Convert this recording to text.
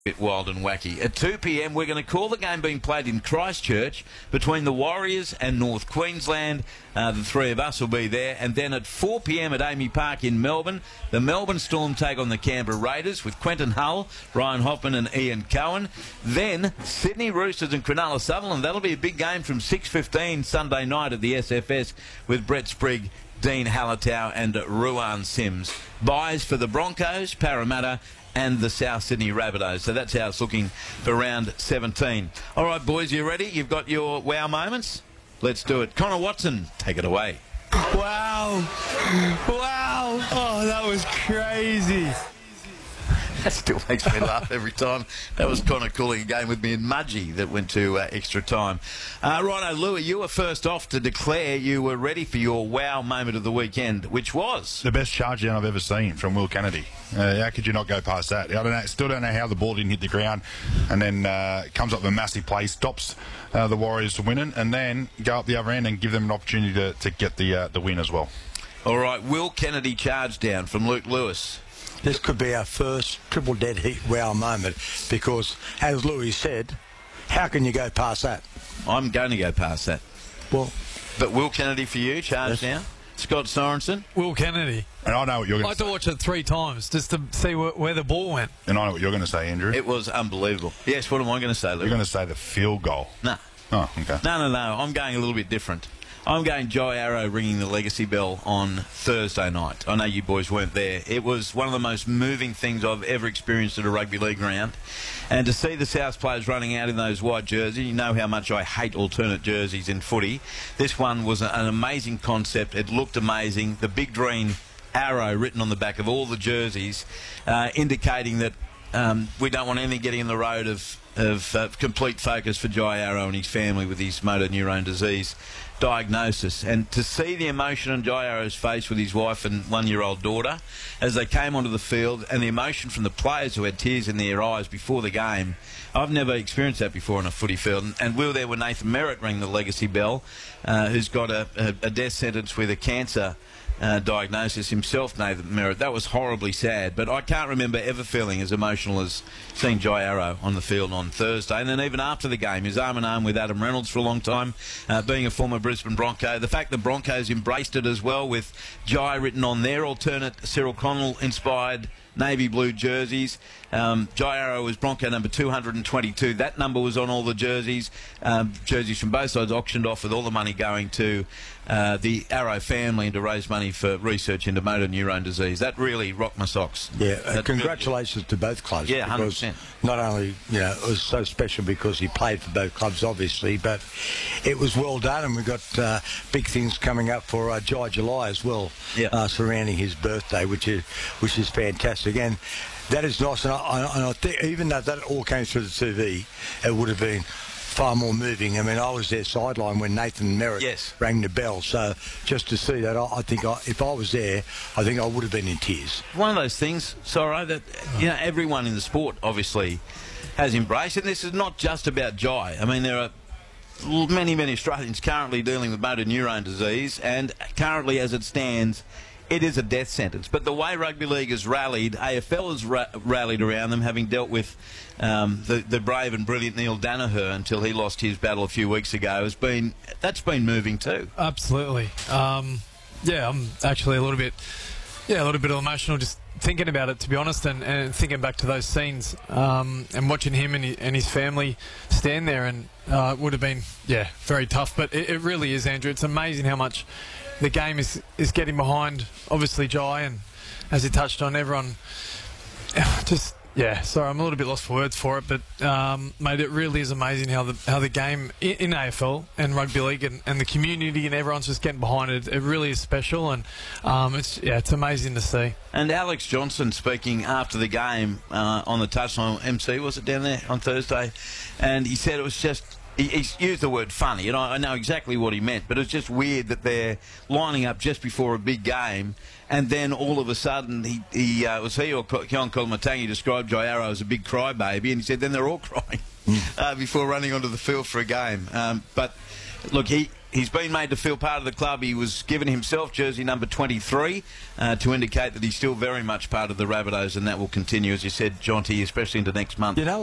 Bit wild and wacky. At 2 p.m, we're going to call the game being played in Christchurch between the Warriors and North Queensland. The three of us will be there. And then at 4 p.m. at Amy Park in Melbourne, the Melbourne Storm take on the Canberra Raiders with Quentin Hull, Ryan Hoffman and Ian Cohen. Then Sydney Roosters and Cronulla Sutherland. That'll be a big game from 6:15 Sunday night at the SFS with Brett Sprigg, Dean Hallertau and Ruan Sims. Buys for the Broncos, Parramatta and the South Sydney Rabbitohs. So that's how it's looking for round 17. All right, boys, you ready? You've got your wow moments? Let's do it. Connor Watson, take it away. Wow. Wow. Oh, that was crazy. That still makes me laugh every time. That was Connor calling a game with me and Mudgee that went to extra time. Righto, Louis, you were first off to declare you were ready for your wow moment of the weekend, which was? The best charge down I've ever seen from Will Kennedy. How could you not go past that? Still don't know how the ball didn't hit the ground, and then comes up with a massive play, stops the Warriors from winning, and then go up the other end and give them an opportunity to get the win as well. All right, Will Kennedy charge down from Luke Lewis. This could be our first triple dead heat wow moment because, as Louis said, how can you go past that? I'm going to go past that. Well, but Will Kennedy for you, charge down. Scott Sorensen. Will Kennedy. And I know what you're going to say. I had to watch it 3 times just to see where the ball went. And I know what you're going to say, Andrew. It was unbelievable. Yes, what am I going to say, Luke? You're going to say the field goal. No. Oh, okay. No. I'm going a little bit different. I'm going Jai Arrow ringing the legacy bell on Thursday night. I know you boys weren't there. It was one of the most moving things I've ever experienced at a rugby league ground. And to see the South players running out in those white jerseys, you know how much I hate alternate jerseys in footy. This one was an amazing concept. It looked amazing. The big green arrow written on the back of all the jerseys, indicating that we don't want anything getting in the road of complete focus for Jai Arrow and his family with his motor neurone disease diagnosis. And to see the emotion on Jai Arrow's face with his wife and 1-year-old daughter as they came onto the field, and the emotion from the players who had tears in their eyes before the game, I've never experienced that before on a footy field. And we were there when Nathan Merritt rang the legacy bell, who's got a death sentence with a cancer diagnosis himself, Nathan Merritt. That was horribly sad, but I can't remember ever feeling as emotional as seeing Jai Arrow on the field on Thursday. And then even after the game, he's arm in arm with Adam Reynolds for a long time, being a former Brisbane Bronco. The fact the Broncos embraced it as well, with Jai written on their alternate Cyril Connell inspired navy blue jerseys. Jai Arrow was Bronco number 222. That number was on all the jerseys. Jerseys from both sides auctioned off, with all the money going to the Arrow family and to raise money for research into motor neurone disease. That really rocked my socks. Yeah, congratulations to both clubs. Yeah, 100%. Not only, it was so special because he played for both clubs, obviously, but it was well done, and we've got big things coming up for Jai July as well, surrounding his birthday, which is fantastic. And that is nice, and I think even though that all came through the TV, it would have been far more moving. I mean, I was there sideline when Nathan Merritt rang the bell, so just to see that, I think if I was there, I think I would have been in tears. One of those things, Sorrow, that everyone in the sport obviously has embraced, and this is not just about Jai. I mean, there are many Australians currently dealing with motor neurone disease, and currently, as it stands, it is a death sentence. But the way rugby league has rallied, AFL has rallied around them, having dealt with the brave and brilliant Neil Danaher until he lost his battle a few weeks ago. That's been moving too. Absolutely. I'm actually a little bit emotional just thinking about it, to be honest, and thinking back to those scenes and watching him and his family stand there, and it would have been very tough. But it really is, Andrew. It's amazing how much the game is getting behind, obviously, Jai, and as he touched on, everyone sorry, I'm a little bit lost for words for it, but mate, it really is amazing how the game in AFL and rugby league and the community and everyone's just getting behind it. It really is special, and it's amazing to see. And Alex Johnson speaking after the game on the touchline, MC, was it down there on Thursday, and he said it was just, he used the word funny, and I know exactly what he meant, but it's just weird that they're lining up just before a big game, and then all of a sudden, he or Keon Kolomatangi described Jai Arrow as a big crybaby, and he said then they're all crying before running onto the field for a game. But look, he's been made to feel part of the club. He was given himself jersey number 23 to indicate that he's still very much part of the Rabbitohs, and that will continue, as you said, Jonty, especially into next month. You know,